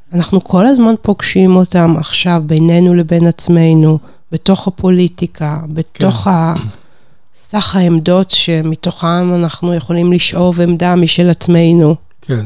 אנחנו כל הזמן פוגשים אותם עכשיו בינינו לבין עצמנו, בתוך הפוליטיקה, בתוך סך העמדות שמתוכם אנחנו יכולים לשאוב עמדה משל עצמנו. כן,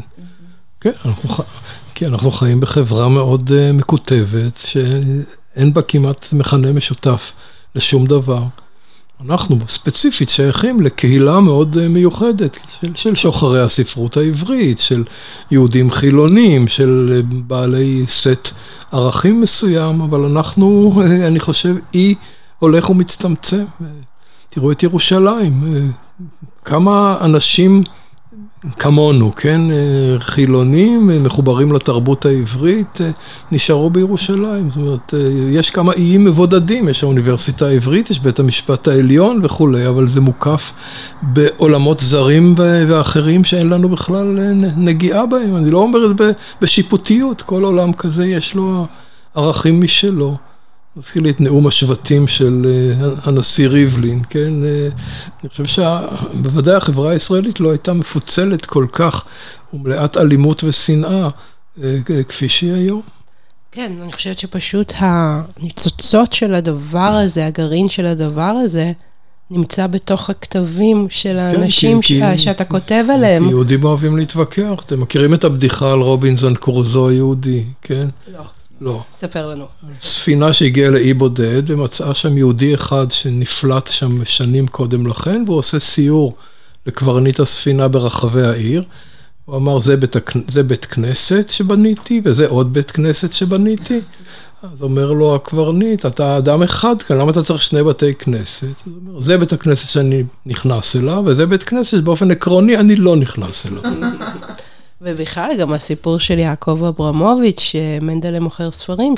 כן, אנחנו חיים בחברה מאוד מקוטבת, שאין בה כמעט מכנה משותף לשום דבר. אנחנו ספציפית שייכים לקהילה מאוד מיוחדת, של שוחרי הספרות העברית, של יהודים חילונים, של בעלי סט ערכים מסוים, אבל אנחנו, אני חושב, הולך ומצטמצם. תראו את ירושלים, כמה אנשים כמונו, כן, חילונים, מחוברים לתרבות העברית, נשארו בירושלים. זאת אומרת, יש כמה איים מבודדים, יש האוניברסיטה העברית, יש בית המשפט העליון וכו', אבל זה מוקף בעולמות זרים ואחרים שאין לנו בכלל נגיעה בהם. אני לא אומר את זה בשיפוטיות, כל עולם כזה יש לו ערכים משלו. נזכיר לי את נאום השבטים של הנשיא ריבלין, כן? אני חושב שבוודאי החברה הישראלית לא הייתה מפוצלת כל כך ומלאת אלימות ושנאה כפי שהיא היום. כן, אני חושבת שפשוט הניצוצות של הדבר הזה, הגרעין של הדבר הזה, נמצא בתוך הכתבים של האנשים שאתה כותב עליהם. יהודים אוהבים להתווכח. אתם מכירים את הבדיחה על רובינזון קרוזו היהודי, כן? לא. לא. ספר לנו. ספינה שהגיעה לאי בודד, ומצאה שם יהודי אחד שנפלט שם שנים קודם לכן, והוא עושה סיור לקברניט הספינה ברחבי העיר. הוא אמר, זה בית כנסת שבניתי, וזה עוד בית כנסת שבניתי. אז אומר לו הקברניט, אתה אדם אחד כאן, למה אתה צריך שני בתי כנסת? אז אומר, זה בית הכנסת שאני נכנס אליו, וזה בית כנסת שבאופן עקרוני אני לא נכנס אליו. ובכלל גם הסיפור של יעקב אברמוביץ', שמנדלה מוכר ספרים,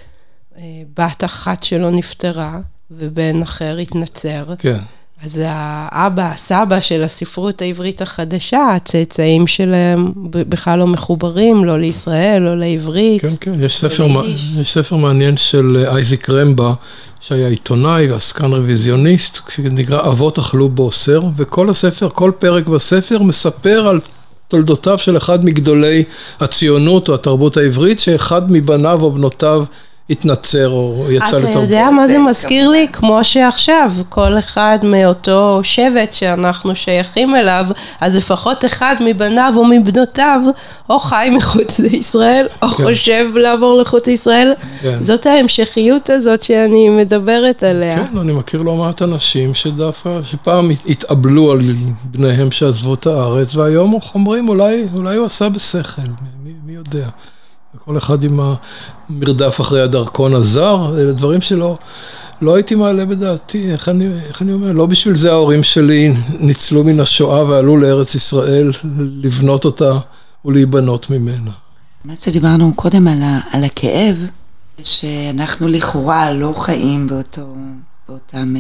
שבת אחת שלו נפטרה, ובן אחר התנצר. כן. אז האבא, הסבא של הספרות העברית החדשה, הצאצאים שלהם בכלל לא מחוברים, לא לישראל, לא לעברית. כן, כן, יש ספר מעניין של אייזיק רמבה, שהיה עיתונאי ועסקן רוויזיוניסט, שנקרא אבות אכלו בוסר, וכל הספר, כל פרק בספר מספר על תולדותיו של אחד מגדולי הציונות או התרבות העברית, שאחד מבניו או בנותיו התנצר או יצא לתרבות. אתה יודע מה זה מזכיר לי? כמו שעכשיו, כל אחד מאותו שבט שאנחנו שייכים אליו, אז לפחות אחד מבניו או מבנותיו, או חי מחוץ לישראל, או חושב לעבור לחוץ לישראל. זאת ההמשכיות הזאת שאני מדברת עליה. כן, אני מכיר לא מעט אנשים שפעם התאבלו על בניהם שעזבו את הארץ, והיום אומרים, אולי הוא עשה בשכל, מי יודע. וכל אחד עם המרדף אחרי הדרכון הזר, אלה דברים שלא הייתי מעלה בדעתי, איך אני אומר, לא בשביל זה ההורים שלי ניצלו מן השואה ועלו לארץ ישראל לבנות אותה ולהיבנות ממנה. מה שדיברנו קודם על הכאב, שאנחנו לכאורה לא חיים באותם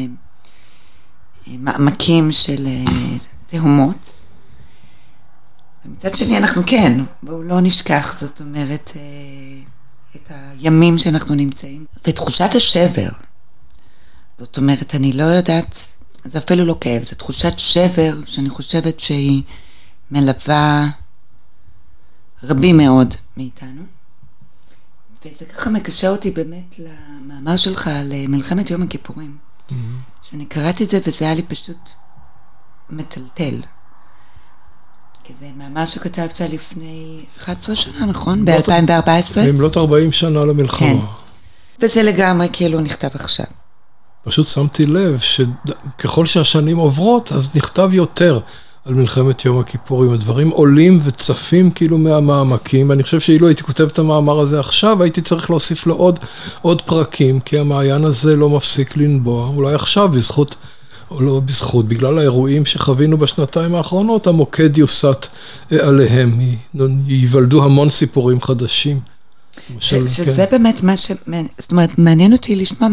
מעמקים של תהומות, ומצד שני אנחנו כן, בואו לא נשכח, זאת אומרת, את הימים שאנחנו נמצאים. ותחושת השבר, זאת אומרת, אני לא יודעת, זה אפילו לא כאב, זה תחושת שבר שאני חושבת שהיא מלווה רבים מאוד מאיתנו. וזה ככה מקשר אותי באמת למאמר שלך על מלחמת יום הכיפורים. שאני קראתי את זה וזה היה לי פשוט מטלטל. כי זה מאמר שכתבת לפני 11 שנה, נכון? ב-2014? במלאת 40 שנה למלחמה. כן. וזה לגמרי כאילו נכתב עכשיו. פשוט שמתי לב שככל שהשנים עוברות, אז נכתב יותר על מלחמת יום הכיפורים. הדברים עולים וצפים כאילו מהמעמקים, ואני חושב שאילו הייתי כותב את המאמר הזה עכשיו, הייתי צריך להוסיף לו עוד פרקים, כי המעיין הזה לא מפסיק לנבוע. אולי עכשיו בזכות או לא בזכות, בגלל האירועים שחווינו בשנתיים האחרונות, המוקד יוסט עליהם, ייוולדו המון סיפורים חדשים. שזה באמת מה זאת אומרת, מעניין אותי לשמוע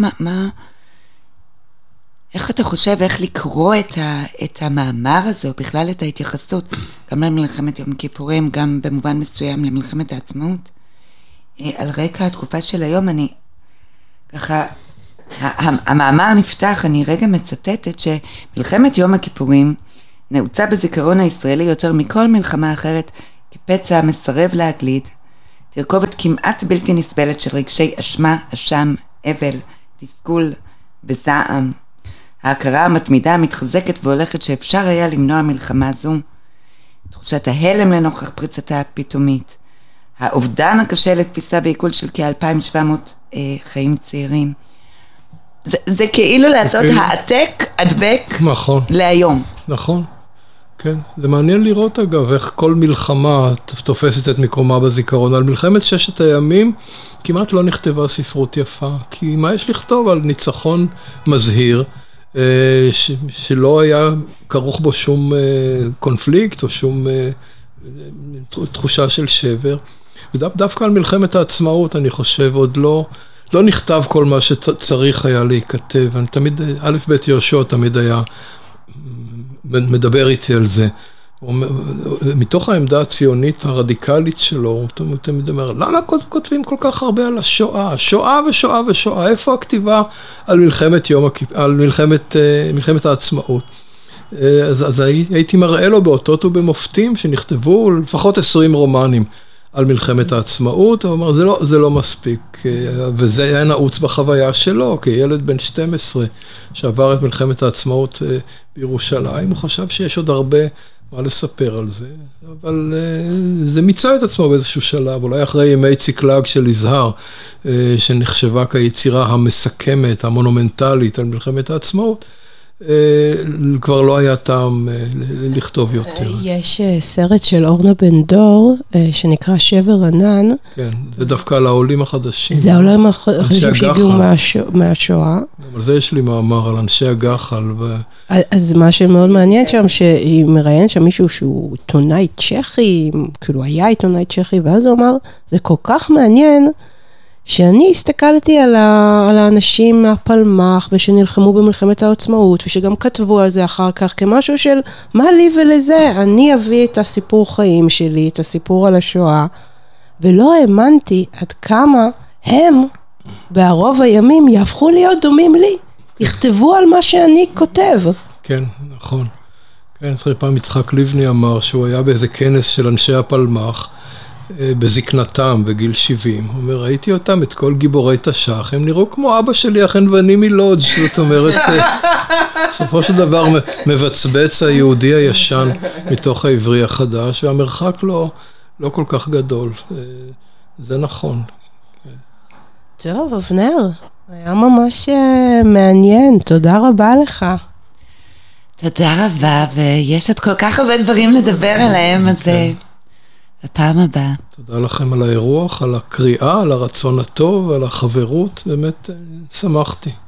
איך אתה חושב, איך לקרוא את המאמר הזה, או בכלל את ההתייחסות, גם למלחמת יום כיפורים, גם במובן מסוים למלחמת העצמאות, על רקע התקופה של היום, אני ככה, המאמר נפתח, אני רגע מצטטת שמלחמת יום הכיפורים נעוצה בזיכרון הישראלי יותר מכל מלחמה אחרת כפצע מסרב להגליד, תרכובת כמעט בלתי נסבלת של רגשי אשמה, אשם, אבל, תסכול וזעם. ההכרה המתמידה המתחזקת והולכת שאפשר היה למנוע מלחמה זו. תחושת ההלם לנוכח פריצתה הפתאומית. האובדן הקשה לתפיסה בעיכול של כ-2,700 חיים צעירים. זה כאילו לעשות העתק, הדבק נכון. להיום. נכון, כן. זה מעניין לראות אגב, איך כל מלחמה תופסת את מקומה בזיכרון. על מלחמת ששת הימים כמעט לא נכתבה ספרות יפה, כי מה יש לכתוב על ניצחון מזהיר, שלא היה כרוך בו שום קונפליקט או שום תחושה של שבר. ודווקא על מלחמת העצמאות, אני חושב, עוד לא נכתב כל מה שצריך היה להיכתב. אני תמיד, א' ב' יהושע תמיד היה מדבר איתי על זה. מתוך העמדה הציונית הרדיקלית שלו, הוא תמיד אומר, למה כותבים כל כך הרבה על השואה? שואה ושואה ושואה, איפה הכתיבה על מלחמת העצמאות? אז הייתי מראה לו באותות ובמופתים שנכתבו לפחות 20 רומנים על מלחמת העצמאות, הוא אמר, זה לא מספיק, וזה היה נעוץ בחוויה שלו, כילד בן 12 שעבר את מלחמת העצמאות בירושלים, הוא חשב שיש עוד הרבה מה לספר על זה, אבל זה מיצה את עצמו באיזשהו שלב, אולי אחרי ימי ציקלג של יזהר, שנחשבה כיצירה המסכמת, המונומנטלית על מלחמת העצמאות, כבר לא היה טעם לכתוב יותר. יש סרט של אורנה בן דור, שנקרא שבר ענן. כן, זה דווקא על העולים החדשים. זה העולים החדשים שהגיעו מהשואה. אבל זה יש לי מאמר על אנשי הגחל. אז מה שמאוד מעניין שם, שהיא מראיינת שם מישהו שהוא עיתונאי צ'כי, כאילו היה עיתונאי צ'כי, ואז הוא אמר, זה כל כך מעניין, שאני הסתכלתי על האנשים מהפלמ"ח ושנלחמו במלחמת העצמאות ושגם כתבו על זה אחר כך כמשהו של מה לי ולזה, אני אביא את הסיפור חיים שלי, את הסיפור על השואה, ולא האמנתי עד כמה הם בערוב הימים יהפכו להיות דומים לי, יכתבו על מה שאני כותב. כן, נכון. כן, פעם יצחק לבני אמר שהוא היה באיזה כנס של אנשי הפלמ"ח, בזקנתם, בגיל 70. הוא אומר, ראיתי אותם, את כל גיבורי תש"ח, הם נראו כמו אבא שלי, החנווני מלודג', זאת אומרת, בסופו של דבר מבצבץ היהודי הישן מתוך העברי החדש, והמרחק לא כל כך גדול. זה נכון. טוב, אבנר, היה ממש מעניין, תודה רבה לך. תודה רבה, ויש עוד כל כך הרבה דברים לדבר עליהם, אז לפעם הבאה. תודה לכם על האירוח, על הקריאה, על הרצון הטוב, על החברות, באמת שמחתי.